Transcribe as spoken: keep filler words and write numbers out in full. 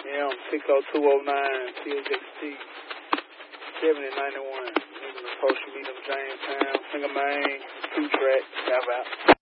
M six oh two oh nine, T H X T, seventy ninety-one. Niggas supposed to meet them Jamestown, Finger Main, two track, have out.